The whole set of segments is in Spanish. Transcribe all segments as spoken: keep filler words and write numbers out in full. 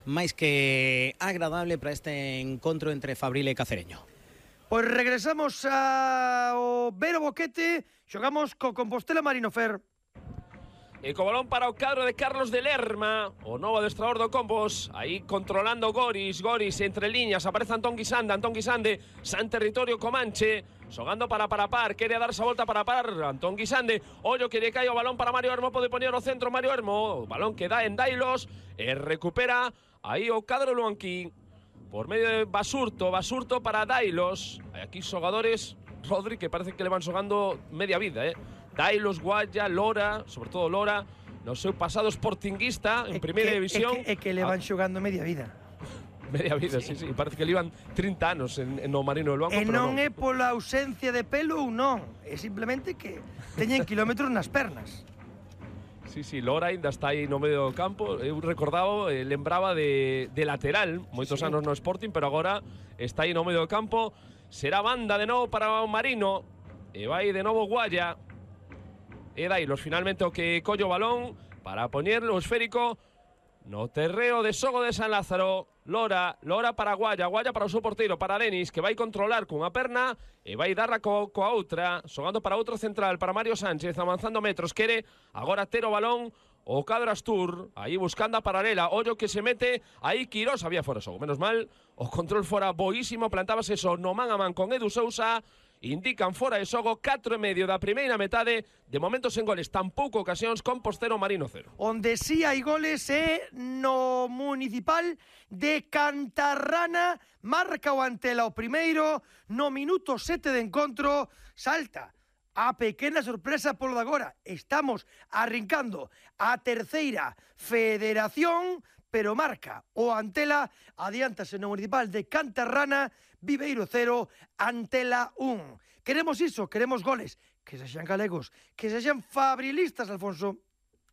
máis que agradable para este encontro entre Fabril e Cacereño. Pois regresamos ao Vero Boquete, xogamos co Compostela Marino Fer. E co balón para o cadro de Carlos de Lerma, o novo adestrador do Compos, aí controlando Goris, Goris entre líneas, aparece Antón Guisande, Antón Guisande, San Territorio Comanche, xogando para Parapar, quere darse a volta para Parapar, Antón Guisande, ollo que lle cae o balón para Mario Hermo, pode poñer o centro Mario Hermo, o balón que dá en Dailos, e recupera aí o cadro Luanquín, por medio de Basurto, Basurto para Dailos, hai aquí xogadores, Rodri, que parece que le van xogando media vida, eh, Dailos, Guaya, Lora, sobre todo Lora, no seu pasado sportinguista en primeira división. É que, é que le van xogando media vida. Media vida, sí, sí, sí. Parece que le iban trinta anos en, en no Marino do Luanco. E non é pola ausencia de pelo ou non, é simplemente que teñen kilómetros nas pernas. Sí, sí, Lora ainda está aí no medio do campo. Eu recordaba, eh, lembraba de, de lateral, moitos sí. anos no Sporting, pero agora está aí no medio do campo. Será banda de novo para o Marino, e vai de novo Guaya. E Dailos finalmente o que colle o balón para poñerlo o esférico no terreo de Sogo de San Lázaro. Lora, Lora para Guaya, Guaya para o seu porteiro, para Denis, que vai controlar cunha perna e vai darla co, coa outra, xogando para outro central, para Mario Sánchez, avanzando metros, quere agora ter o balón o cadro Astur, aí buscando a paralela, ollo que se mete, aí Quirós, había fora xogo, menos mal, o control fora boísimo, plantábase eso no man a man con Edu Sousa, indican fora de xogo, catro e medio da primeira metade, de momento sen goles, tampouco ocasións, Compostela Marino cero. Onde si hai goles é no Municipal de Cantarrana, marca o Antela o primeiro, no minuto sete de encontro, salta a pequena sorpresa polo de agora. Estamos arrincando a terceira federación, pero marca o Antela, adiántase no Municipal de Cantarrana, Viveiro cero, Antela un. Queremos iso, queremos goles, que sexan galegos, que sexan fabrilistas, Alfonso.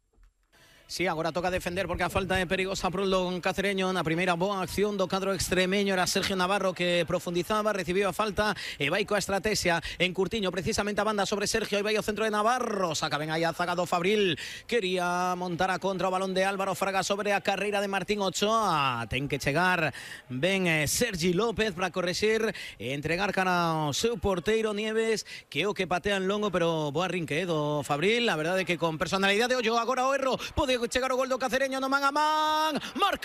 Sí, agora toca defender porque a falta de perigosa por o Cacereño. Na primeira boa acción do cadro extremeño era Sergio Navarro que profundizaba, recibiu a falta e vai coa estrategia en Curtiño, precisamente a banda sobre Sergio, e vai o centro de Navarro, saca ben aí a zaga do Fabril, quería montar a contra o balón de Álvaro Fraga sobre a carreira de Martín Ochoa, ten que chegar ben eh, Sergi López para correxir e entregar cara ao seu porteiro Nieves, que é o que patea en longo, pero boa rinque eh, do Fabril, a verdade é que con personalidade, ollo agora o erro, pode chegar o gol do Cacereño no man a man.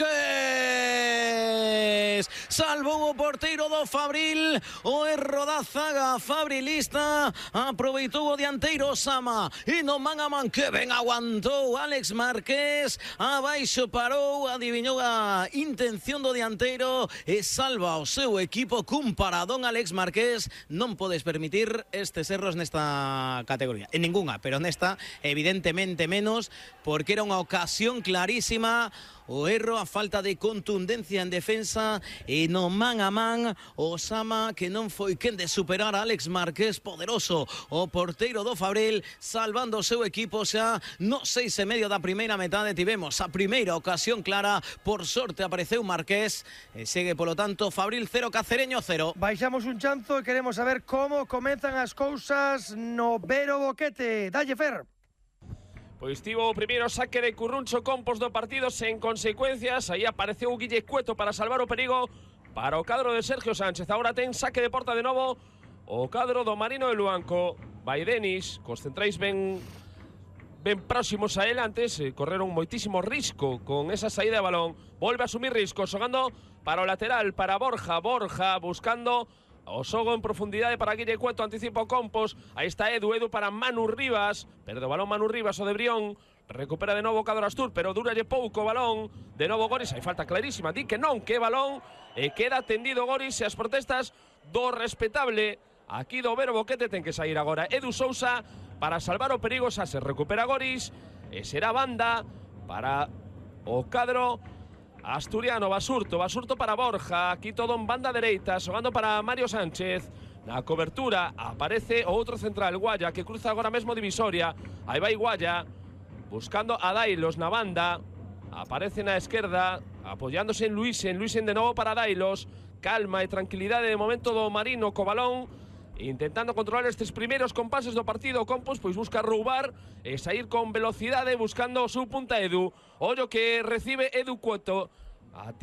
Márquez salvou o porteiro do Fabril, o erro da zaga fabrilista, aproveitou o dianteiro Osama e no man a man que ben aguantou Alex Márquez, abaixo parou, adiviñou a intención do dianteiro e salva o seu equipo cun paradón. Alex Márquez, non podes permitir estes erros nesta categoría, en ningunha, pero nesta evidentemente menos, porque era unha ocasión clarísima, o erro, a falta de contundencia en defensa e no man a man Osama, que non foi quen de superar a Alex Márquez, poderoso o porteiro do Fabril, salvando o seu equipo xa no seis e medio da primeira metade. Tivemos a primeira ocasión clara, por sorte apareceu Márquez e segue polo tanto Fabril cero, Cacereño cero. Baixamos un chanzo e queremos saber como comenzan as cousas no Vero Boquete. Dalle, Fer. Pois tivo o primeiro saque de Curruncho Compos do partido sen consecuencias. Aí apareceu o Guille Cueto para salvar o perigo para o cadro de Sergio Sánchez. Agora ten saque de porta de novo o cadro do Marino de Luanco. Vai Denis, cos centrais ben, ben próximos a él. Antes eh, correron moitísimo risco con esa saída de balón. Volve a asumir risco, xogando para o lateral, para Borja. Borja buscando o xogo en profundidade para Guille Cueto, anticipo Compos, aí está Edu, Edu para Manu Rivas, perde o balón Manu Rivas, o de Brión, recupera de novo o cadro Astur, pero duralle pouco o balón, de novo Goris, hai falta clarísima, di que non, que balón, e queda tendido Goris, e as protestas do respetable, aquí do Vero Boquete ten que sair agora Edu Sousa, para salvar o perigo, xa se recupera Goris, e será banda para o cadro asturiano. Basurto, Basurto para Borja, aquí todo en banda dereita, xogando para Mario Sánchez. Na cobertura aparece o outro central, Guaya, que cruza agora mesmo divisoria. Aí vai Guaya, buscando a Dailos na banda. Aparece na esquerda, apoiándose en Luisen, Luisen de novo para Dailos. Calma e tranquilidade de momento do Marino co balón, intentando controlar estes primeiros compases do partido. Compos pois busca roubar e sair con velocidade buscando o seu punta Edu. Ollo que recibe Edu Cueto, A